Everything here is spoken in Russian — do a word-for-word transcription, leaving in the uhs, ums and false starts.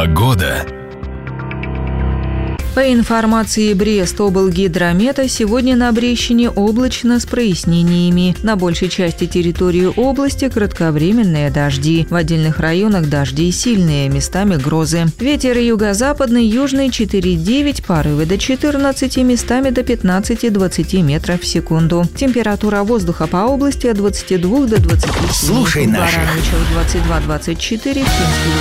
Погода. По информации Брест-облгидромета, сегодня на Брещине облачно с прояснениями. На большей части территории области кратковременные дожди. В отдельных районах дожди сильные, местами грозы. Ветер юго-западный, южный четыре девять, порывы до четырнадцати, местами до пятнадцати-двадцати метров в секунду. Температура воздуха по области от двадцати двух до двадцати семи. Слушай наших. двадцать два двадцать четыре,